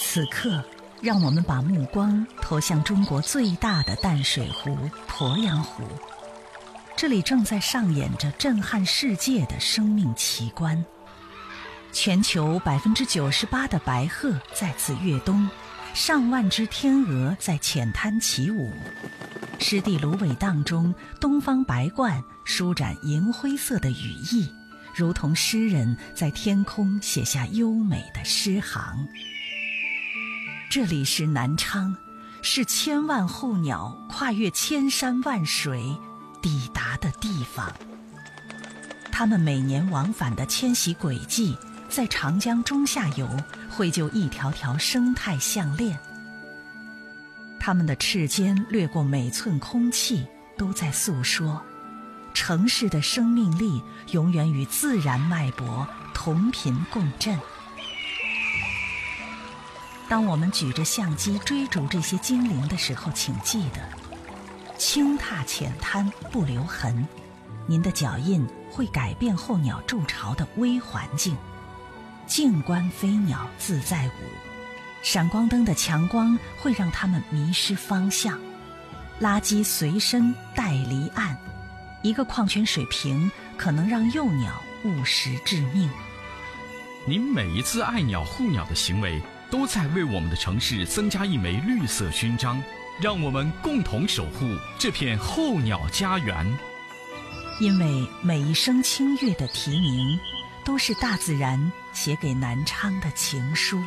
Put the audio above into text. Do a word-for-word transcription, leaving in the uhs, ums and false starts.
此刻，让我们把目光投向中国最大的淡水湖鄱阳湖，这里正在上演着震撼世界的生命奇观。全球百分之九十八的白鹤在此跃冬，上万只天鹅在浅滩起舞。湿地芦苇荡中，东方白鹳舒展银灰色的羽翼，如同诗人在天空写下优美的诗行。这里是南昌，是千万候鸟跨越千山万水抵达的地方。它们每年往返的迁徙轨迹，在长江中下游绘就一条条生态项链。它们的翅尖掠过每寸空气，都在诉说城市的生命力永远与自然脉搏同频共振。当我们举着相机追逐这些精灵的时候，请记得轻踏浅滩不留痕，您的脚印会改变候鸟筑巢的微环境。静观飞鸟自在舞，闪光灯的强光会让它们迷失方向。垃圾随身带离岸，一个矿泉水瓶可能让幼鸟误食致命。 您每一次爱鸟护鸟的行为，都在为我们的城市增加一枚绿色勋章，让我们共同守护这片候鸟家园。 因为每一声清越的啼鸣，都是大自然写给南昌的情书。